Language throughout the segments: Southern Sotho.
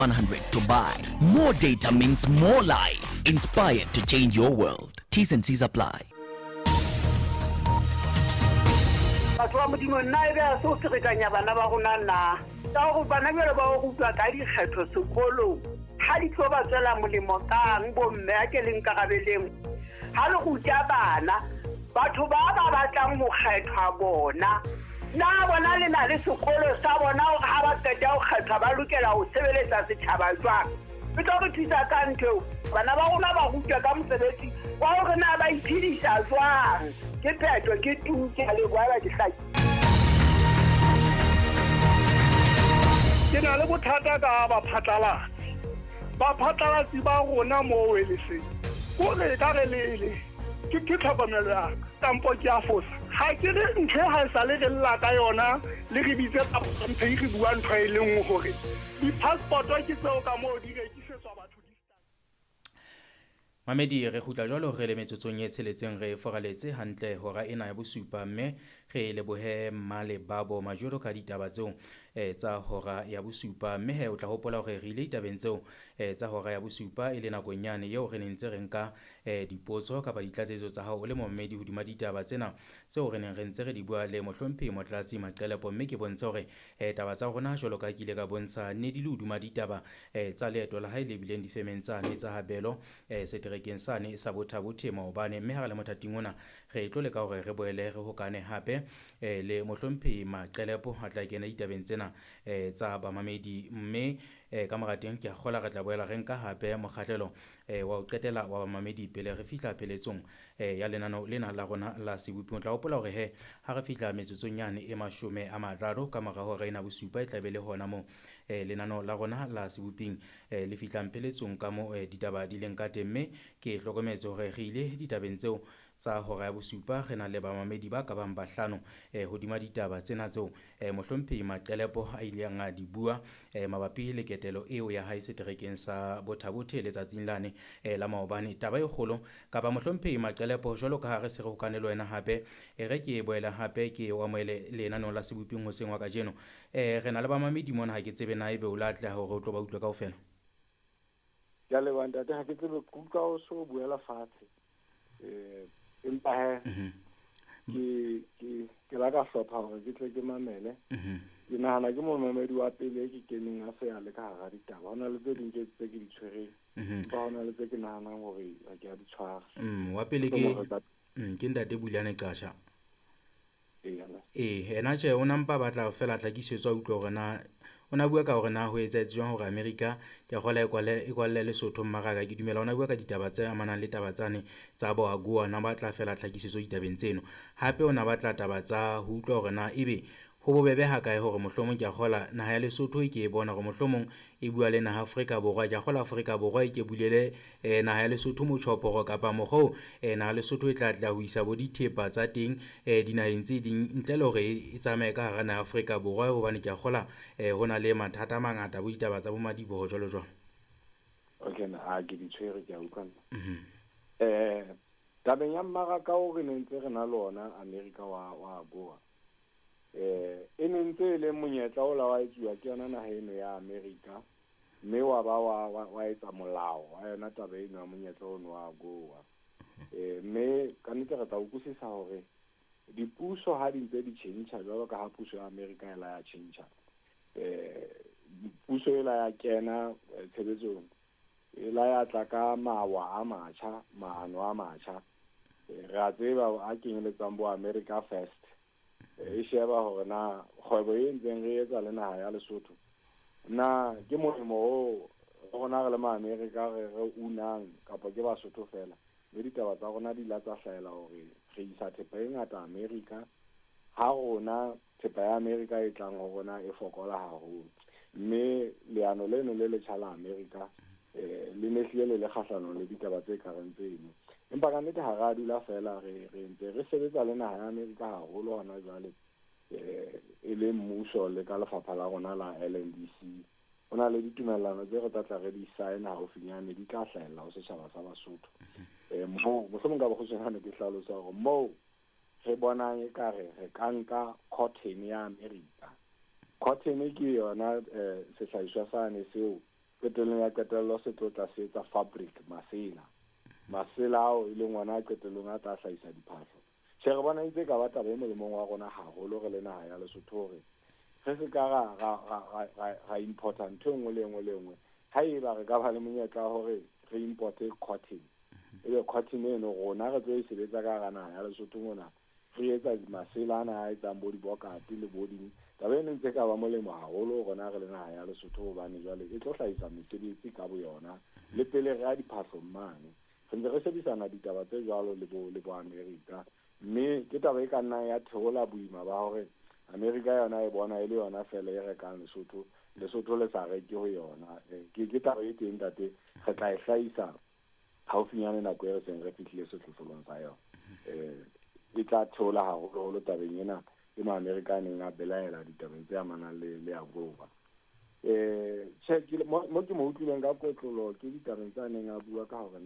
100 to buy. More data means more life. Inspired to change your world. T's and C's apply. Batho ba modimo nna e be a so kerekanya bana ba rona nna ka go bana bjale ba go utlwa ka dikgetho sekolong ha di tlo ba tswela molemo kang bomme a ke leng karabeleng ha le go tja bana batho ba batlang go kgethwa bona na bona le na le sekolo sa bona ha ba qeta go kgethwa ba lokela go sebeletsa setjhaba jwang e tlo re thusa ka ntho bana ba rona ba rutwa ka mosebetsi wa hore na ba iphedisa jwang ke phetho ke tuke le bua ba dihlaki ke na le bothata ka baphatlalatsi ba rona mo weleseng o re ka re lele ke tlhokomelo ya tampo ke a fosa ha ke re ntho ha sa le lla ka yona le re bitse ka ntho e re bua ntho e leng hore di passport ke tseo ka mo di rekisetswa batho. Mamedi re khutla jwalo re le metsotsong e tsheletseng re foraletse hantle hora ena ya bosupa mme re lebohe mmale babo majoro ka ditaba tseo tsa hora ya bosupa mme he o tla hopola hore re ile ditabeng tseo tsa hora ya bosupa e le nakong yane eo re neng ntse re nka dipotso kapa ditlatsetso tsa hao o le momedi hodima ditaba tsena tseo re neng re ntse re di bua le mohlomphi motlatsi Maqelepo mme ke bontsha hore taba tsa rona jwalo ka kile ka bontsha ne di le hodima ditaba tsa leeto la hae le bileng difemeng tsane tsa habelo rekeng sane sa bothabothe maobane mme ha le mothating ona re tlo leka hore re boele re hokane hape le mohlomphi Maqelepo a tla kena ditabeng tsena tsa bamamedi mme ka morateng ke a kgola re tla boela re nka hape mokgahlelo wa ho qetela wa bamamedi pele re fihla pheletsong ya lenano lena la rona la seboping. O tla hopola hore he ha re fihla metsotsong yane e 30 ka mora hora ena bosupa e tla be le hona mo lenano la rona la seboping le fihlang pheletsong ka mo ditaba di leng ka teng mme ke hlokometse hore re ile ditabeng tseo tsa hora ya bosupa re na le bamamedi ba ka bang bahlano hodima ditaba tsena tseo mohlomphi Maqelepo a ile a di bua mabapi le ketelo eo ya hae seterekeng sa bothabothe letsatsing lane la maobane. Taba e kgolo kapa mohlomphi Maqelepo jwalo ka ha re se re hokane le wena hape re ke boela hape ke wa moele lenanong la seboping hoseng wa kajeno re na le bamamedi mona ha ke tsebe na ebe o latla hore o tlo ba utlwe kaofela. Ya le banda ha ke tsebe kuka o so buela fatshe empa ke la ka hlopha hore ke tle ke mamele ke nahana ke momamedi wa pele ke keneng a se ya le ka hara ditaba hona le tse ding tse ke di tshwereng ba hona le tse ke nahanang hore ha ke a di tshwara wa pele ke ntate Bulane Qasha ena tje o nampa batla fela tlakisetswa utlwa hore na ona bua ka hore na ho etsetse jwang hore America ke gola e kwalle Lesotho mmaraka ke dumela ona bua ka ditaba tse amanang le taba tsane tsa bo agua na batla fela tlhakisetso ditabeng tseno hape ona batla taba tsa ho utlwa hore na ebe ho bobebe ha kae hore mohlomong ke gola naha ya Lesotho ke e bona hore mohlomong e bua le naha Afrika Borwa ke gola Afrika Borwa ke bulele naha ya Lesotho mo choporo kapa mogho naha Lesotho e tla ho isa bo dithepa tsa teng dinaheng tse ding ntle le hore e tsamaye ka hara naha Afrika Borwa hobane ke gola hona le mathata mangata bo ditaba tsa bo madiboho jwalo jwalo. Okay na a ke di tshwere ke a utlwana tabeng ya mmaraka o re ntse re na le ona America wa goa e ntse le monyetla o la wa etsuwa ke yona naha eno ya America mme wa ba wa etsa molao wa yona taba eno ya monyetla ono wa goa mme ka nnete re tla utlwisisa hore dipuso ha di ntse di tjhentjha jwalo ka ha puso ya America e la ya tjhentjha puso e la ya kena tshebetsong e la ya tla ka mawa a matjha maano a matjha re a tseba a kenyeletsang bo America First e sheba hore na kgwebo e ntseng re etsa le naha ya Lesotho na ke molemo o rona re le ma America re unang kapa ke Basotho fela mme ditaba tsa rona di la tsa hlaela hore re isa thepa e ngata America ha rona thepa ya America e tlang ho rona e fokola haholo mme leano leno le tjhala America le mehlile le kgahlano le ditaba tse kareng tseno empa ka nnete ha ra dula fela re ntse re sebetsa le naha ya America haholo hona jwale e le mmuso le ka lefapha la rona la LNDC ona le ditumellano tse re tla re di sign haufinyane di tla hlahella ho setjhaba sa Basotho mohlomong ka bokgutshwane ke hlalosa hore moo re bonang ekare re ka nka cotton ya America cotton ke yona sehlahiswa sane seo qetelong ya qetello se tlo tla se etsa fabric masela ao e leng ona qetelong a tla hlahisa diphahlo re bona ntse ka batla ba molemong wa rona haholo re le naha ya Lesotho hore re se ka ga important ngwe le ngwe ha e ba re ka ba le monyetla hore re importe cotton ebe cotton eno rona re tlo e sebetsa ka ga naha ya Lesotho mona re etsa masela ana a etsang bo dibokate le boding taba eno ntse ka ba molemo haholo rona re le naha ya Lesotho hobane jwale e tlo hlahisa mesebetsi ka boyona le pele re a diphahlo mane re ntse re sebedisana ditaba tse jwalo le bo America mme ke taba e ka nna ya theola boima ba hore America yona e bona e le yona fela e rekang Lesotho le sa reke ho yona ke taba e teng tate re tla e hlahisa haufinyane nako e re seng re fihlile setlofolong sa yona e tla theola haholo tabeng ena e ma-America a neng a belaela ditabeng tse amanang le Agoba mo ke mo utlwileng ka kotlolo ke ditabeng tsa neng a bua ka hore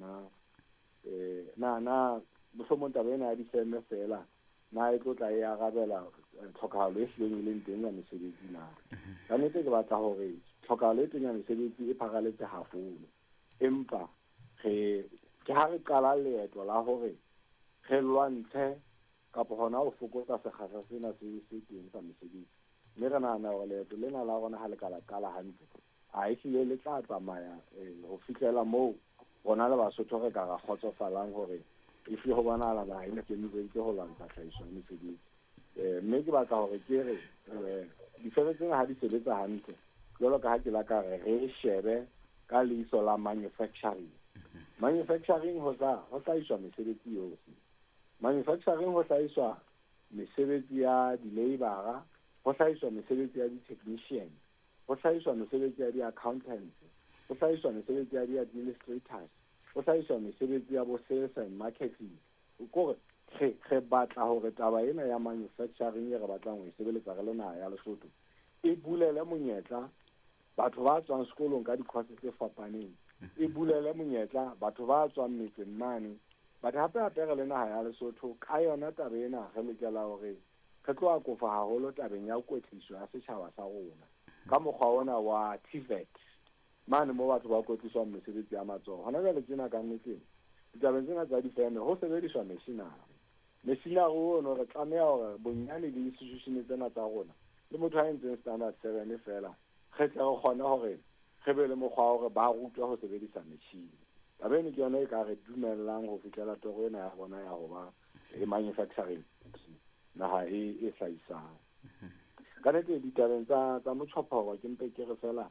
na mohlomong taba ena ya difeme fela na e tlo tla e arabela tlhokahalo e hleng e leng teng ya mesebetsi na ka nnete ke batla hore tlhokahalo e teng ya mesebetsi e pharaletse haholo empa ke ha re qala leeto la hore re lwantshe kapo hona ho fokotsa sekgahla sena se teng sa mesebetsi mme re nahana hore leeto lena la rona ha le qala hantle a ehlile le tla tsamaya ho fihlela moo rona le Basotho re ka ra khotsofalang hore e fi ho bonahala ba ina ke ntse ho lwantsha tlhahiso ya mesebetsi mme ke batla hore ke re difeme tsena ha di sebetsa hantle jwalo ka ha ke la ka re shebe ka leiso la manufacturing ho hlahiswa mesebetsi yohle manufacturing ho hlahiswa mesebetsi ya di-laborer ho hlahiswa mesebetsi ya di-technician ho hlahiswa mesebetsi ya di-accountants ho hlahiswa mesebetsi ya di-administrators ho hlahiswa mesebetsi ya bo sales and marketing kore re batla hore taba ena ya manufacturing e re batlang ho sebeletsa re le naha ya Lesotho e bulele monyetla batho ba tswang sekolong ka di-course tse fapaneng e bulele monyetla batho ba tswang metseng mane batho hape re le naha ya Lesotho ka yona taba ena re lokela hore re tlo akofa haholo tabeng ya kwetliso ya setjhaba sa rona ka mokgwa ona wa TVET mane mo batho ba kwetliswa mesebetsi ya matsoho hona jwale tsena ka nnete ditabeng tsena tsa difeme ho sebediswa machinery ono re tlameha hore bonyane le institution tsena tsa rona le motho a entseng standard 7 fela re tle re kgone hore re be le mokgwa hore ba rutwa ho sebedisa metjhini tabeng ke yona e ka re dumellang ho fihlela toro ena ya bona ya ho ba e manufacturing naha e hlahisang ka nnete ditabeng tsa motjhophoro ke mpe ke re fela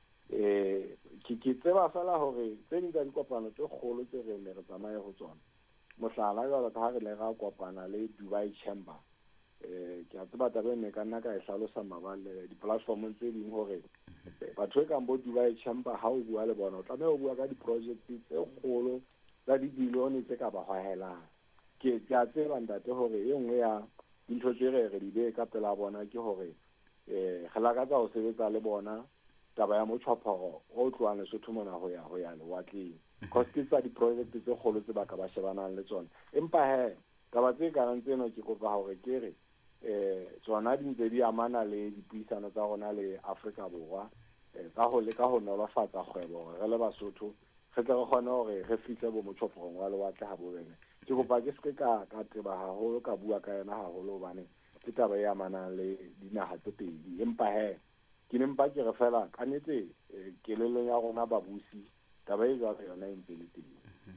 ke tseba fela hore tse ding tsa dikopano tse kgolo tse re ne re tsamaye ho tsona mohlala jwalo ka ha re le ra kopana le Dubai Chamber ke a tseba taba ene ka nna ka e hlalosa mabale di-platformong tse ding hore batho e kang bo Dubai Chamber ha o bua le bona o tlameha o bua ka di-project tse kgolo tsa dibilione tse ka ba hwahelang ke a tseba ntate hore e nngwe ya dintho tse re di be ka pela bona ke hore re lakatsa ho sebetsa le bona taba ya motjhophoro o tloang Lesotho mona ho ya lewatleng because ke tsa di-project tse kgolo tse ba ka ba shebanang le tsona empa taba tse kareng tseno ke kopa hore ke re tsona di ntse di amana le dipuisano tsa rona le Afrika Borwa ka ho leka ho nolofatsa kgwebo hore re le Basotho re tle re kgone hore re fihle bo motjhophorong wa lewatle ha bobebe ke kopa ke se ka teba haholo ka bua ka yena haholo hobane ke taba e amanang le dinaha tse pedi empa ke nempa ke re fela ka nnete kelelong ya rona babusi taba e jwalo yona e ntse le teng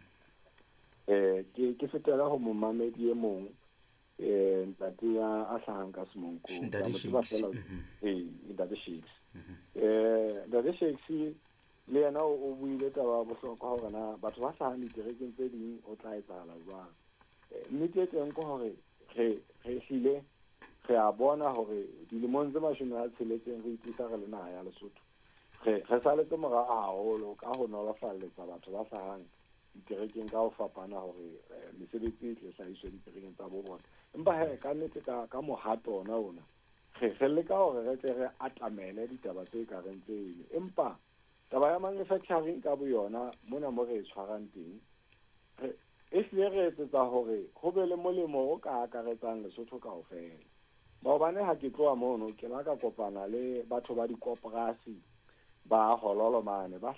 ke fetela ho momamedi e mong ntate a hlahang ka Semonko Ntate Shakes Ntate Shakes le yena o buile taba bohlokwa hore na batho ba hlahang diterekeng tse ding o tla etsahala jwang nnete e teng ko hore re hlile re a bona hore dilemong tse 16 re itlisa re le naha ya Lesotho re saletse morao haholo ka ho nolofaletsa batho ba hlahang diterekeng ka ho fapana hore mesebetsi e tle hlahiswe diterekeng tsa bo bona empa ka nnete ka mohato ona re leka hore re tle re atamele ditaba tse ka reng tseno empa taba ya manufacturing ka boyona mona mo re e tshwarang teng e hlile re etsetsa hore ho be le molemo o ka akaretsang Lesotho kaofela maobane ha ke tloa mono ke la ka kopana le batho ba dikoporasi ba hololo mane ba